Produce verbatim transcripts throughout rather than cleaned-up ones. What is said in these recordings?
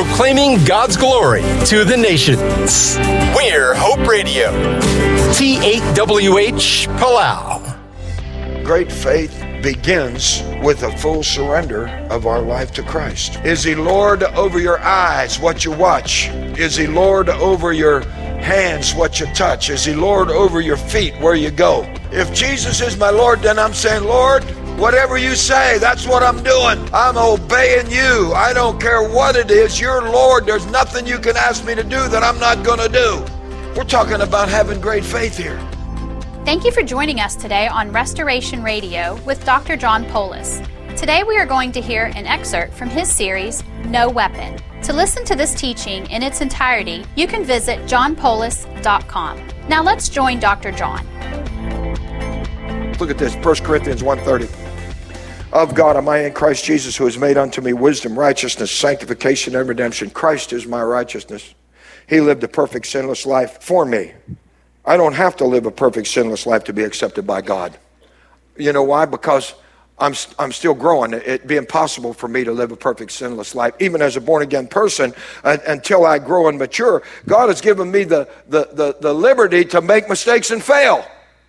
proclaiming God's glory to the nations. We're Hope Radio. T eight W H Palau. Great faith begins with a full surrender of our life to Christ. Is He Lord over your eyes, what you watch? Is He Lord over your hands, what you touch? Is He Lord over your feet, where you go? If Jesus is my Lord, then I'm saying, Lord, whatever you say, that's what I'm doing. I'm obeying you. I don't care what it is. You're Lord. There's nothing you can ask me to do that I'm not going to do. We're talking about having great faith here. Thank you for joining us today on Restoration Radio with Doctor John Poulos. Today we are going to hear an excerpt from his series, No Weapon. To listen to this teaching in its entirety, you can visit john poulos dot com. Now let's join Doctor John. Look at this, First Corinthians one thirty. Of God am I in Christ Jesus, who has made unto me wisdom, righteousness, sanctification, and redemption. Christ is my righteousness. He lived a perfect sinless life for me. I don't have to live a perfect sinless life to be accepted by God. You know why? Because I'm I'm still growing. It'd be impossible for me to live a perfect sinless life, even as a born-again person, uh, until I grow and mature. God has given me the, the, the, the liberty to make mistakes and fail.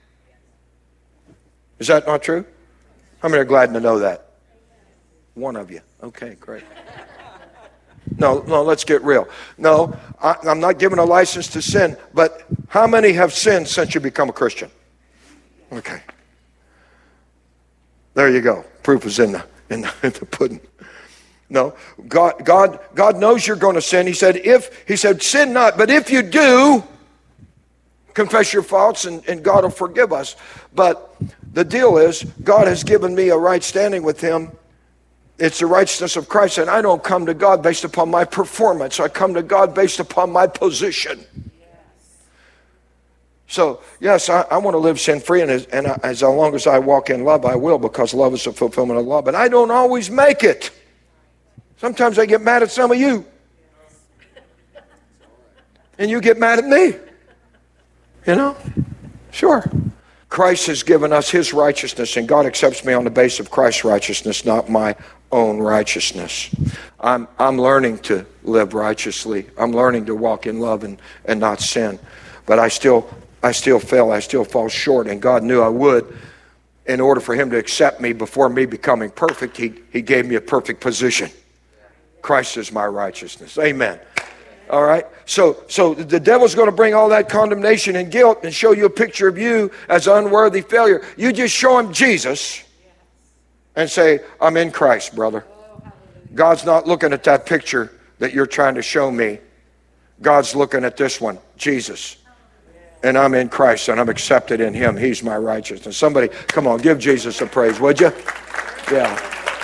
Is that not true? How many are glad to know that? One of you. Okay, great. No, no, let's get real. No, I, I'm not giving a license to sin, but how many have sinned since you become a Christian? Okay. There you go. Proof is in the in the, in the pudding. No, God, God, God knows you're going to sin. He said, if He said, sin not, but if you do, confess your faults, and, and God will forgive us. But the deal is, God has given me a right standing with Him. It's the righteousness of Christ, and I don't come to God based upon my performance. I come to God based upon my position. So, yes, I, I want to live sin-free, and, as, and as long as I walk in love, I will, because love is the fulfillment of law. But I don't always make it. Sometimes I get mad at some of you. And you get mad at me. You know? Sure. Christ has given us His righteousness, and God accepts me on the basis of Christ's righteousness, not my own righteousness. I'm I'm learning to live righteously. I'm learning to walk in love and, and not sin. But I still I still fail. I still fall short, and God knew I would. In order for Him to accept me before me becoming perfect, He, he gave me a perfect position. Christ is my righteousness. Amen. All right, so so the devil's going to bring all that condemnation and guilt and show you a picture of you as an unworthy failure. You just show him Jesus and say, I'm in Christ, brother. God's not looking at that picture that you're trying to show me. God's looking at this one, Jesus. And I'm in Christ, and I'm accepted in Him. He's my righteousness. Somebody, come on, give Jesus a praise, would you? Yeah.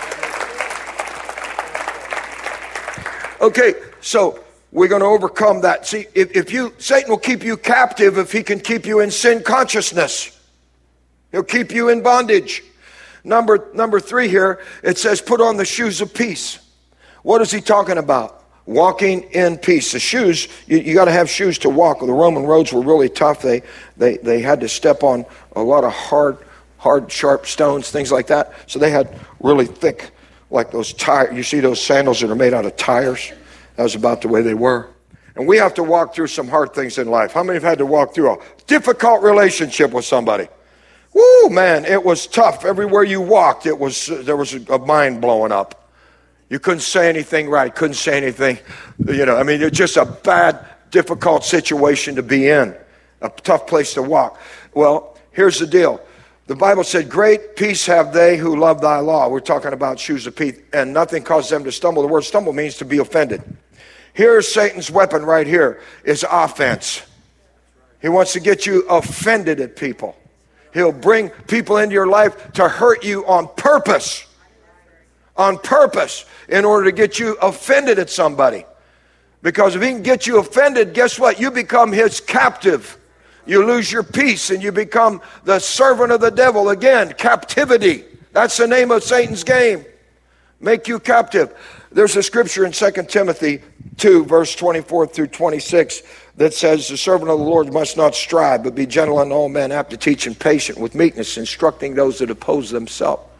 Okay, so we're going to overcome that. See, if, if you, Satan will keep you captive if he can keep you in sin consciousness. He'll keep you in bondage. Number, number three here, it says, put on the shoes of peace. What is he talking about? Walking in peace. The shoes, you, you got to have shoes to walk. The Roman roads were really tough. They, they, they had to step on a lot of hard, hard, sharp stones, things like that. So they had really thick, like those tires. You see those sandals that are made out of tires? That was about the way they were. And we have to walk through some hard things in life. How many have had to walk through a difficult relationship with somebody? Woo, man, it was tough. Everywhere you walked, it was there was a mind blowing up. You couldn't say anything right. Couldn't say anything. You know, I mean, it's just a bad, difficult situation to be in. A tough place to walk. Well, here's the deal. The Bible said, great peace have they who love thy law. We're talking about shoes of peace. And nothing causes them to stumble. The word stumble means to be offended. Here's Satan's weapon right here, is offense. He wants to get you offended at people. He'll bring people into your life to hurt you on purpose. On purpose, in order to get you offended at somebody. Because if he can get you offended, guess what? You become his captive. You lose your peace and you become the servant of the devil. Again, captivity. That's the name of Satan's game. Make you captive. There's a scripture in Second Timothy two, verse twenty-four through twenty-six, that says, the servant of the Lord must not strive, but be gentle unto all men, apt to teach and patient, with meekness, instructing those that oppose themselves.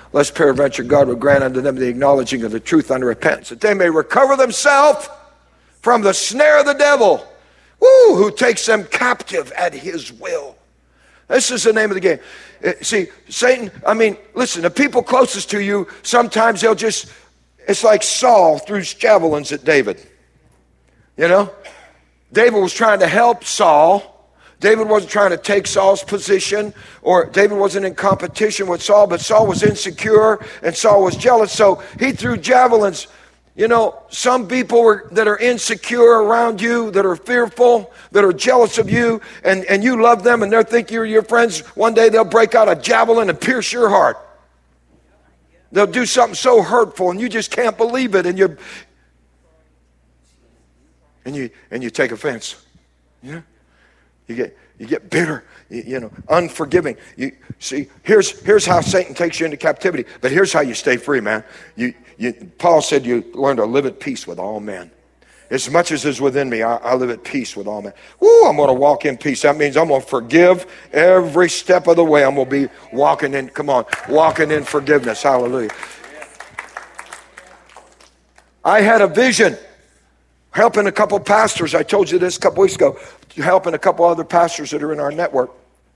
lest peradventure God would grant unto them the acknowledging of the truth unto repentance, that they may recover themselves from the snare of the devil, woo, who takes them captive at his will. This is the name of the game. See, Satan, I mean, listen, the people closest to you, sometimes they'll just, it's like Saul threw his javelins at David. You know? David was trying to help Saul. David wasn't trying to take Saul's position, or David wasn't in competition with Saul, but Saul was insecure and Saul was jealous, so he threw javelins. You know, some people are, that are insecure around you, that are fearful, that are jealous of you, and, and you love them, and they think you're your friends. One day they'll break out a javelin and pierce your heart. They'll do something so hurtful, and you just can't believe it, and you and you and you take offense. Yeah. You get you get bitter, you, you know, unforgiving. You see, here's here's how Satan takes you into captivity. But here's how you stay free, man. You you Paul said you learn to live at peace with all men. As much as is within me, I, I live at peace with all men. Woo, I'm going to walk in peace. That means I'm going to forgive every step of the way. I'm going to be walking in, come on, walking in forgiveness. Hallelujah. I had a vision helping a couple pastors. I told you this a couple weeks ago. Helping a couple other pastors that are in our network.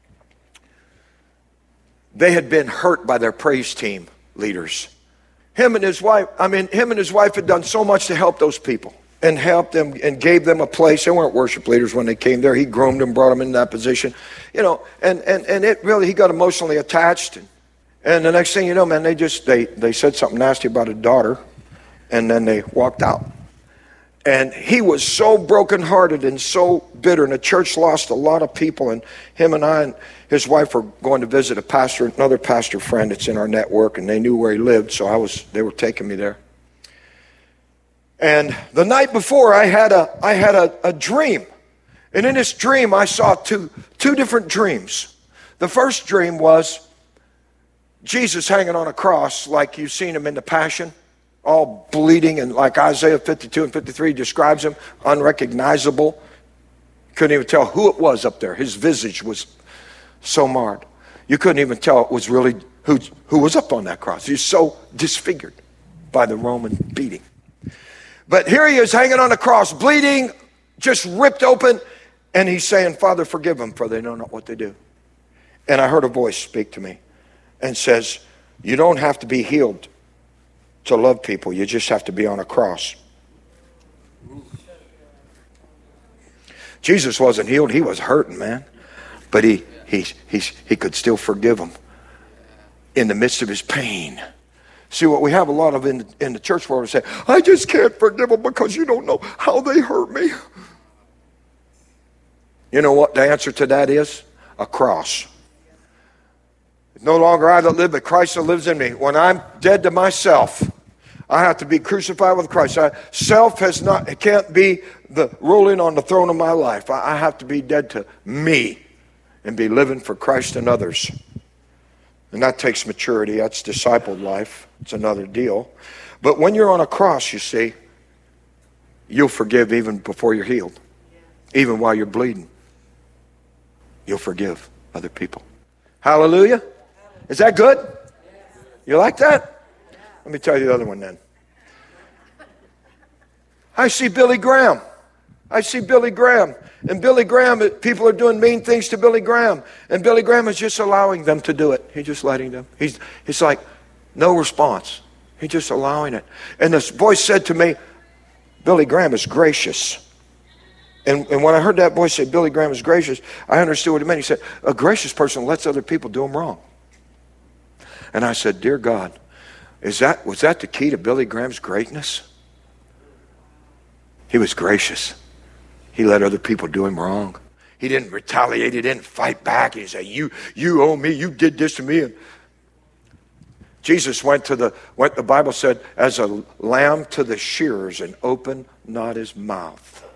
They had been hurt by their praise team leaders. Him and his wife, I mean, him and his wife had done so much to help those people and helped them and gave them a place. They weren't worship leaders when they came there. He groomed them, brought them in that position. You know, and, and, and it really, he got emotionally attached. And, and the next thing you know, man, they just, they, they said something nasty about a daughter, and then they walked out. And he was so brokenhearted and so bitter. And the church lost a lot of people. And him and I and his wife were going to visit a pastor, another pastor friend that's in our network. And they knew where he lived, so I was. They were taking me there. And the night before, I had a I had a, a dream. And in this dream, I saw two two different dreams. The first dream was Jesus hanging on a cross, like you've seen him in the Passion, all bleeding, and like Isaiah fifty-two and fifty-three describes him, unrecognizable. Couldn't even tell who it was up there. His visage was so marred. You couldn't even tell it was really who, who was up on that cross. He's so disfigured by the Roman beating. But here he is hanging on a cross, bleeding, just ripped open, and he's saying, Father, forgive them, for they know not what they do. And I heard a voice speak to me and says, you don't have to be healed to love people. You just have to be on a cross. Jesus wasn't healed. He was hurting, man. But he he he, he could still forgive them in the midst of his pain. See, what we have a lot of in, in the church world is say, I just can't forgive them because you don't know how they hurt me. You know what the answer to that is? A cross. No longer I that live, but Christ that lives in me. When I'm dead to myself, I have to be crucified with Christ. I, self has not, it can't be the ruling on the throne of my life. I, I have to be dead to me and be living for Christ and others. And that takes maturity. That's discipled life. It's another deal. But when you're on a cross, you see, you'll forgive even before you're healed. Even while you're bleeding. You'll forgive other people. Hallelujah. Is that good? You like that? Let me tell you the other one then. I see Billy Graham. I see Billy Graham. And Billy Graham, people are doing mean things to Billy Graham. And Billy Graham is just allowing them to do it. He's just letting them. He's, it's like no response. He's just allowing it. And this voice said to me, Billy Graham is gracious. And, and when I heard that voice say, Billy Graham is gracious, I understood what it meant. He said, a gracious person lets other people do them wrong. And I said, dear God, is that was that the key to Billy Graham's greatness? He was gracious. He let other people do him wrong. He didn't retaliate. He didn't fight back. He didn't say, you, you owe me. You did this to me. And Jesus went to the, what the Bible said, as a lamb to the shearers and opened not his mouth.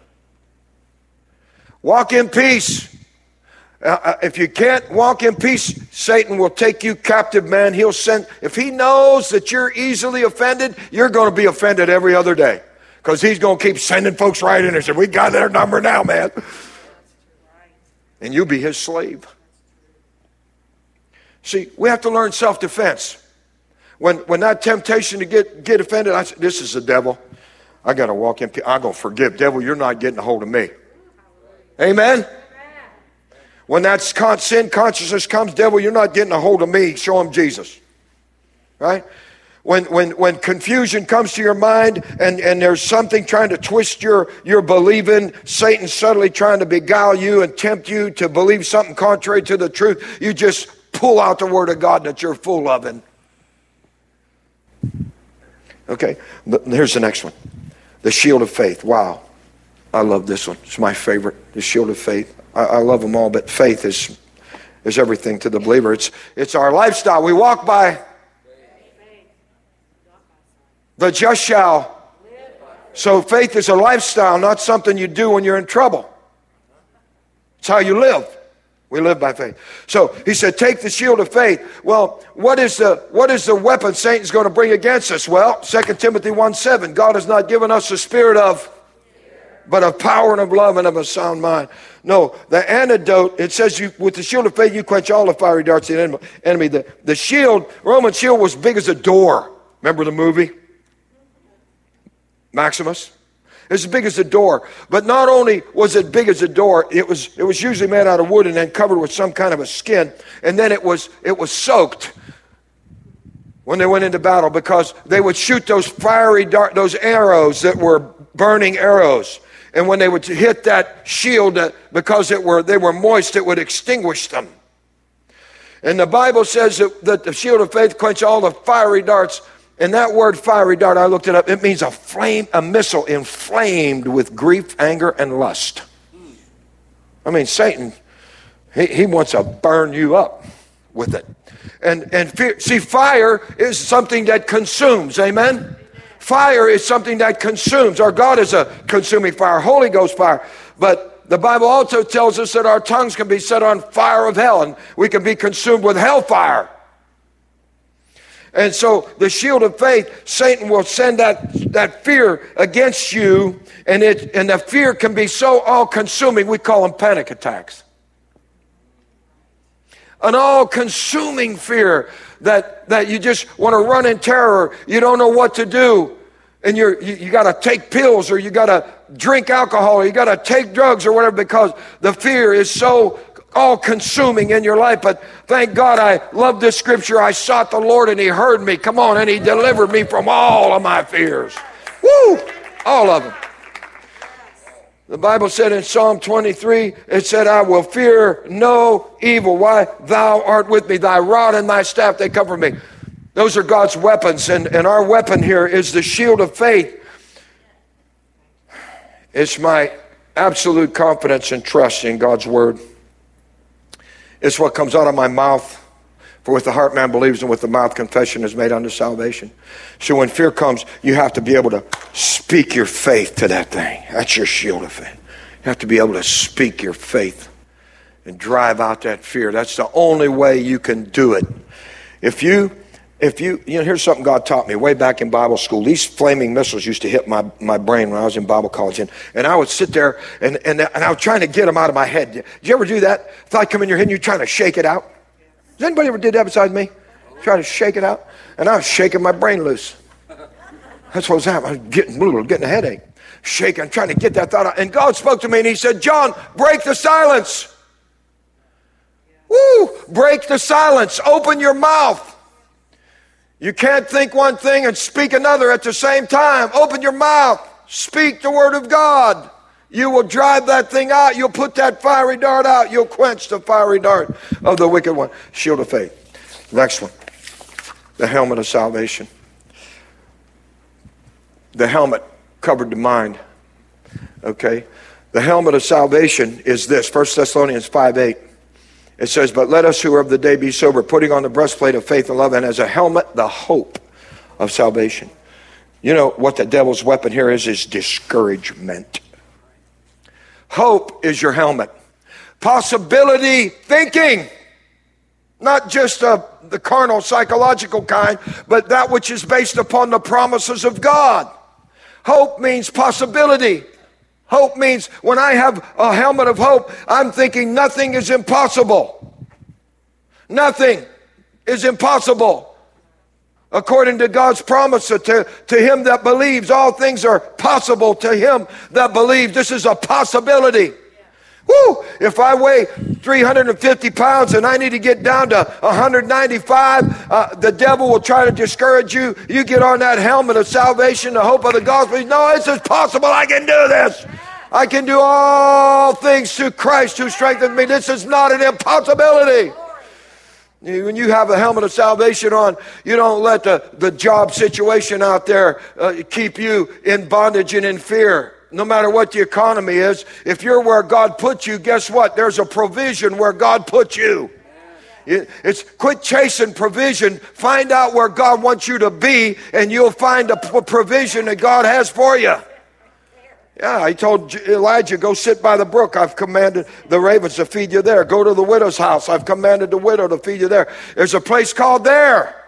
Walk in peace. Uh, if you can't walk in peace, Satan will take you captive, man. He'll send, if he knows that you're easily offended, you're going to be offended every other day. Because he's going to keep sending folks right in there and say, we got their number now, man. And you'll be his slave. See, we have to learn self-defense. When when that temptation to get, get offended, I said, this is the devil. I got to walk in. I'm going to forgive. Devil, you're not getting a hold of me. Amen? When that sin consciousness comes, devil, you're not getting a hold of me. Show him Jesus. Right? When when when confusion comes to your mind and, and there's something trying to twist your, your believing, Satan subtly trying to beguile you and tempt you to believe something contrary to the truth, you just pull out the word of God that you're full of. And okay, here's the next one. The shield of faith. Wow. I love this one. It's my favorite. The shield of faith. I, I love them all, but faith is is everything to the believer. It's it's our lifestyle. We walk by. The just shall. So faith is a lifestyle, not something you do when you're in trouble. It's how you live. We live by faith. So he said, take the shield of faith. Well, what is the what is the weapon Satan's going to bring against us? Well, Second Timothy one seven, God has not given us a spirit of, but of power and of love and of a sound mind. No, the antidote, it says you with the shield of faith, you quench all the fiery darts of the enemy. The, the shield, Roman shield was big as a door. Remember the movie? Maximus? It's as big as a door. But not only was it big as a door, it was it was usually made out of wood and then covered with some kind of a skin. And then it was it was soaked when they went into battle, because they would shoot those fiery dart, those arrows that were burning arrows. And when they would hit that shield, uh, because it were they were moist, it would extinguish them. And the Bible says that, that the shield of faith quench all the fiery darts. And that word fiery dart, I looked it up, it means a flame, a missile inflamed with grief, anger, and lust. I mean, Satan, he, he wants to burn you up with it. And and fear, see, fire is something that consumes, amen? Fire is something that consumes. Our God is a consuming fire, Holy Ghost fire. But the Bible also tells us that our tongues can be set on fire of hell, and we can be consumed with hellfire. And so the shield of faith, Satan will send that, that fear against you, and it and the fear can be so all-consuming, we call them panic attacks. An all-consuming fear that, that you just want to run in terror, you don't know what to do, and you're, you, you got to take pills, or you got to drink alcohol, or you got to take drugs or whatever, because the fear is so all-consuming in your life. But thank God, I love this scripture. I sought the Lord and he heard me. Come on, and he delivered me from all of my fears. Woo! All of them. The Bible said in Psalm twenty-three, it said, I will fear no evil. Why? Thou art with me. Thy rod and thy staff, they comfort me. Those are God's weapons. And, and our weapon here is the shield of faith. It's my absolute confidence and trust in God's word. It's what comes out of my mouth. For with the heart man believes, and with the mouth confession is made unto salvation. So when fear comes, you have to be able to speak your faith to that thing. That's your shield of faith. You have to be able to speak your faith and drive out that fear. That's the only way you can do it. If you, if you, you know, here's something God taught me way back in Bible school. These flaming missiles used to hit my, my brain when I was in Bible college. And, and I would sit there and, and, and I was trying to get them out of my head. Did you ever do that? Thought come in your head and you're trying to shake it out? Has anybody ever did that besides me? Try to shake it out? And I was shaking my brain loose. That's what was happening. I was getting, getting a headache. Shaking, trying to get that thought out. And God spoke to me and he said, John, break the silence. Woo! Break the silence. Open your mouth. You can't think one thing and speak another at the same time. Open your mouth. Speak the word of God. You will drive that thing out. You'll put that fiery dart out. You'll quench the fiery dart of the wicked one. Shield of faith. Next one. The helmet of salvation. The helmet covered the mind. Okay? The helmet of salvation is this. First Thessalonians five eight. It says, but let us who are of the day be sober, putting on the breastplate of faith and love, and as a helmet, the hope of salvation. You know what the devil's weapon here is, is discouragement. Hope is your helmet. Possibility thinking. Not just uh, the carnal, psychological kind, but that which is based upon the promises of God. Hope means possibility. Hope means when I have a helmet of hope, I'm thinking nothing is impossible. Nothing is impossible. According to God's promise, to, to him that believes, all things are possible to him that believes. This is a possibility. Woo! If I weigh three hundred fifty pounds and I need to get down to one hundred ninety-five, uh, the devil will try to discourage you. You get on that helmet of salvation, the hope of the gospel. No, this is possible. I can do this. I can do all things through Christ who strengthens me. This is not an impossibility. When you have a helmet of salvation on, you don't let the, the job situation out there uh, keep you in bondage and in fear. No matter what the economy is, if you're where God put you, guess what? There's a provision where God put you. It, it's quit chasing provision. Find out where God wants you to be, and you'll find a provision that God has for you. Yeah, he told Elijah, go sit by the brook. I've commanded the ravens to feed you there. Go to the widow's house. I've commanded the widow to feed you there. There's a place called there.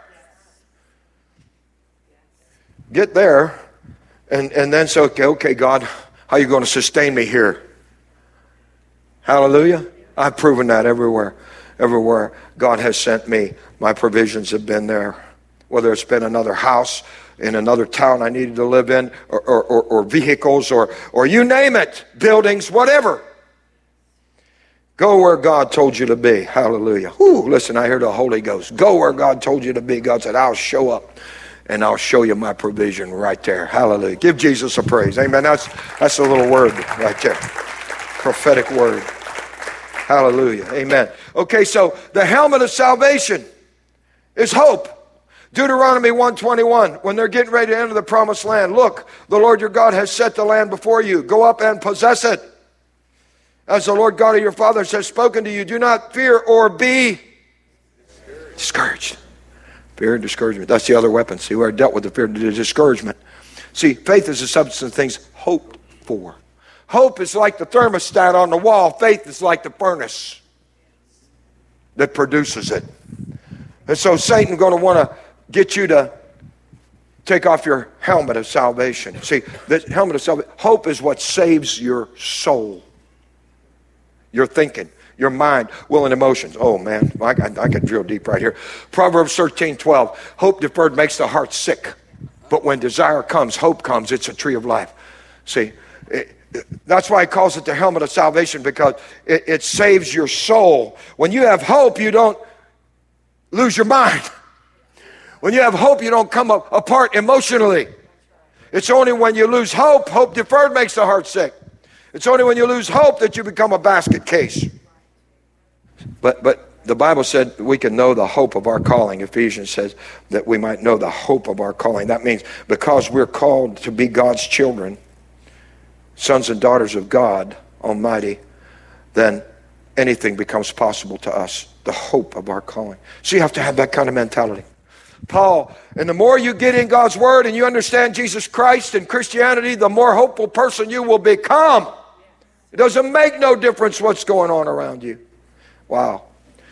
Get there, and, and then say, okay, okay, God, how are you going to sustain me here? Hallelujah. I've proven that everywhere. Everywhere God has sent me, my provisions have been there. Whether it's been another house, in another town I needed to live in, or, or, or, or vehicles, or, or you name it, buildings, whatever. Go where God told you to be. Hallelujah. Whew, listen, I hear the Holy Ghost. Go where God told you to be. God said, I'll show up, and I'll show you my provision right there. Hallelujah. Give Jesus a praise. Amen. That's, that's a little word right there. Prophetic word. Hallelujah. Amen. Okay, so the helmet of salvation is hope. Deuteronomy one twenty-one, when they're getting ready to enter the promised land, look, the Lord your God has set the land before you. Go up and possess it. As the Lord God of your fathers has spoken to you, do not fear or be discouraged. discouraged. Fear and discouragement. That's the other weapon. See, we already dealt with the fear and the discouragement. See, faith is the substance of things hoped for. Hope is like the thermostat on the wall. Faith is like the furnace that produces it. And so Satan's going to want to get you to take off your helmet of salvation. See, the helmet of salvation, hope is what saves your soul, your thinking, your mind, will, and emotions. Oh, man, I, I, I could drill deep right here. Proverbs thirteen twelve, hope deferred makes the heart sick, but when desire comes, hope comes. It's a tree of life. See, it, that's why he calls it the helmet of salvation, because it, it saves your soul. When you have hope, you don't lose your mind. When you have hope, you don't come apart emotionally. It's only when you lose hope, hope deferred makes the heart sick. It's only when you lose hope that you become a basket case. But but the Bible said we can know the hope of our calling. Ephesians says that we might know the hope of our calling. That means because we're called to be God's children, sons and daughters of God Almighty, then anything becomes possible to us. The hope of our calling. So you have to have that kind of mentality. Paul, and the more you get in God's word and you understand Jesus Christ and Christianity, the more hopeful person you will become. It doesn't make no difference what's going on around you. Wow.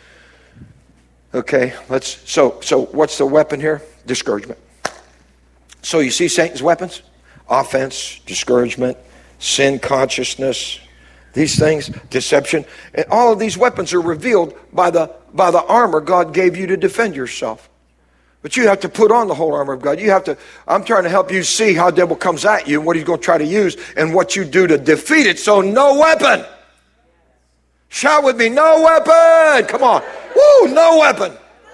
Okay, let's, so, so what's the weapon here? Discouragement. So you see Satan's weapons? Offense, discouragement, sin consciousness, these things, deception. And all of these weapons are revealed by the, by the armor God gave you to defend yourself. But you have to put on the whole armor of God. You have to, I'm trying to help you see how the devil comes at you and what he's going to try to use and what you do to defeat it. So no weapon. Shout with me, no weapon. Come on. Woo, no weapon.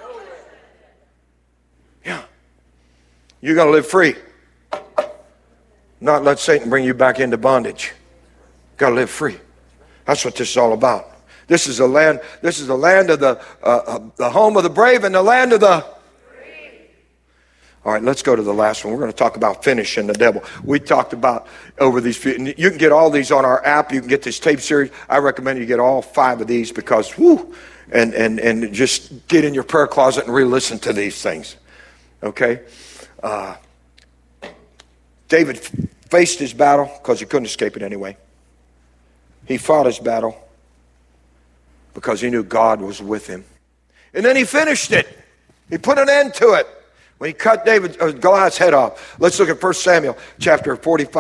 Yeah. You're going to live free. Not let Satan bring you back into bondage. Got to live free. That's what this is all about. This is the land, this is the land of the, uh, uh, the home of the brave and the land of the... All right, let's go to the last one. We're going to talk about finishing the devil. We talked about over these few, and you can get all these on our app. You can get this tape series. I recommend you get all five of these because, whoo, and, and, and just get in your prayer closet and re-listen to these things. Okay? Uh, David faced his battle because he couldn't escape it anyway. He fought his battle because he knew God was with him. And then he finished it. He put an end to it when he cut David, uh, Goliath's head off. Let's look at First Samuel chapter forty-five.